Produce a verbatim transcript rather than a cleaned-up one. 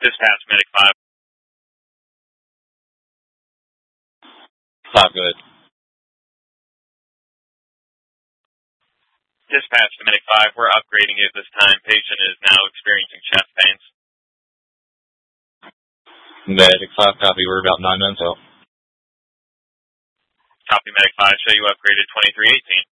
Dispatch, Medic five. five, good. Dispatch to Medic five, we're upgrading you this time. Patient is now experiencing chest pains. Medic five, copy. We're about nine minutes out. Copy, Medic five. Show you upgraded twenty-three eighteen.